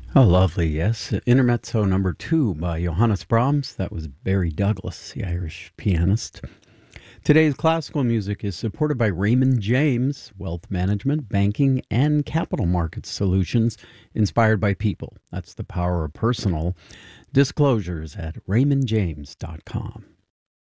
Oh, lovely, yes. Intermezzo number 2 by Johannes Brahms. That was Barry Douglas, the Irish pianist. Today's classical music is supported by Raymond James, wealth management, banking, and capital markets solutions inspired by people. That's the power of personal. Disclosures at raymondjames.com.